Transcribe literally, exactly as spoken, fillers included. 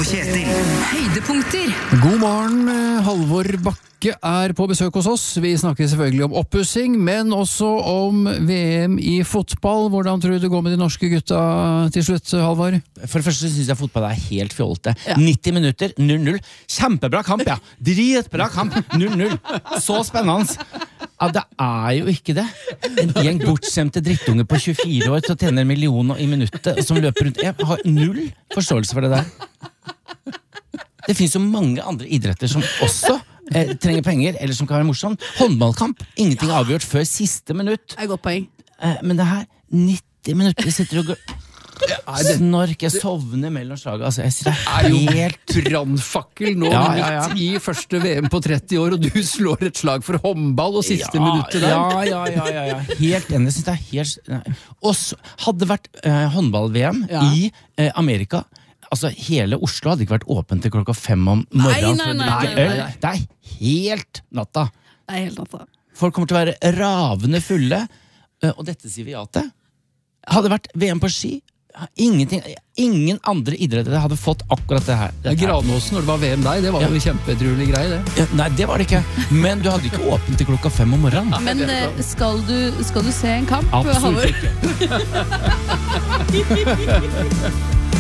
og Kjetil. Høydepunkter. God morgen, Halvor Bakke er på besøk hos oss. Vi snakker selvfølgelig om oppussing, men også om V M i fotball. Hvordan tror du det går med de norske gutta til slutt, Halvor? For det første synes jeg fotball er helt fjolte. Ja. nitti minutter, null null. Kjempebra kamp, ja. Dritbra kamp, null null. Så spennende. Ja, det er jo ikke det. En gjeng bortskjemte drittunge på tjuefire år til å tjene en million i minuttet, som løper rundt. Jeg har null forståelse for det der. Det finnes jo mange andre idretter som også eh, trenger penger, eller som kan være morsom. Håndballkamp, ingenting er avgjort før siste minutt. Det er godt poeng. Eh, men det her, nitti minutter, sitter og går... Snork, jeg sovner mellom slaget. Altså, jeg synes det er helt brannfakkel nå, ja, ja, ja. midt i første V M på tretti år, og du slår et slag for håndball og siste ja, minuttet der. Ja, ja, ja, ja, ja. Helt enig. Jeg synes det er helt... Nei. Og så hadde det vært eh, håndball-V M ja. i eh, Amerika. Altså, hele Oslo hadde ikke vært åpent til klokka fem om morgenen. Nei, nei, nei, nei, nei, nei. Det er helt natta. Det er helt natta. Folk kommer til å være ravende fulle, og dette sier vi ja til. Hadde vært V M på ski, ingenting, ingen andre idretter hadde fått akkurat det her. Det er Granåsen når det var V M der, det var jo ja. kjempedrulig greie det. Ja, nei, det var det ikke, men du hadde ikke åpent til klokka fem om morgenen. Men skal du, skal du se en kamp? Absolutt ikke.